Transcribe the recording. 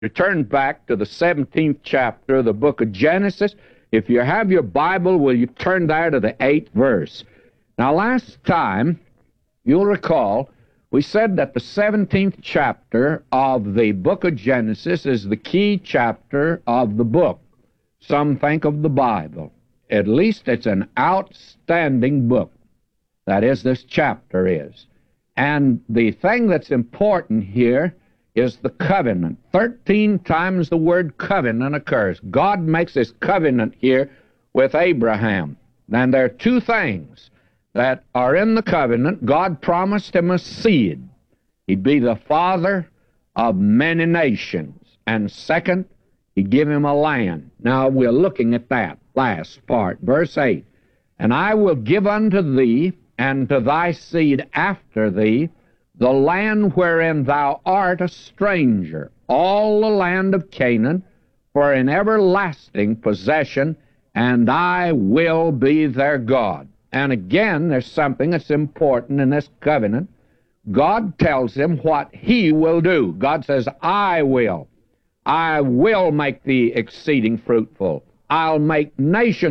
You turn back to the 17th chapter of the book of Genesis. If you have your Bible, will you turn there to the 8th verse? Now, last time, you'll recall, we said that the 17th chapter of the book of Genesis is the key chapter of the book. Some think of the Bible. At least it's an outstanding book. That is, this chapter is. And the thing that's important here is the covenant. 13 times the word covenant occurs. God makes his covenant here with Abraham. And there are two things that are in the covenant. God promised him a seed. He'd be the father of many nations. And second, he'd give him a land. Now we're looking at that last part, verse 8. And I will give unto thee and to thy seed after thee the land wherein thou art a stranger, all the land of Canaan, for an everlasting possession, and I will be their God. And again, there's something that's important in this covenant. God tells him what he will do. God says, I will. I will make thee exceeding fruitful. I'll make nations